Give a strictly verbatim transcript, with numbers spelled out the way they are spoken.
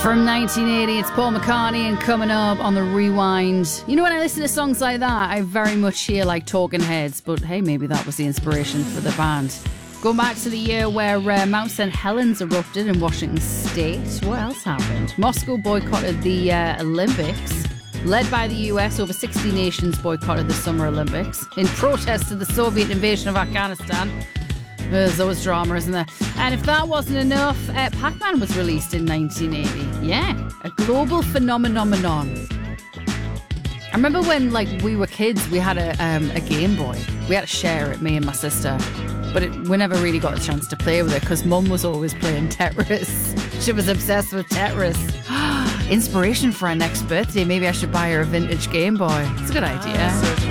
From nineteen eighty, it's Paul McCartney, and coming up on the Rewind. You know, when I listen to songs like that, I very much hear like Talking Heads, but hey, maybe that was the inspiration for the band. Going back to the year where uh, Mount Saint Helens erupted in Washington State. What else happened? Moscow boycotted the uh, Olympics. Led by the U S, over sixty nations boycotted the Summer Olympics in protest to the Soviet invasion of Afghanistan. There's always drama, isn't there? And if that wasn't enough, uh, Pac-Man was released in nineteen eighty. Yeah, a global phenomenon. I remember when, like, we were kids, we had a um, a Game Boy. We had to share it, me and my sister. But it, we never really got a chance to play with it because Mum was always playing Tetris. She was obsessed with Tetris. Inspiration for our next birthday. Maybe I should buy her a vintage Game Boy. It's a good idea.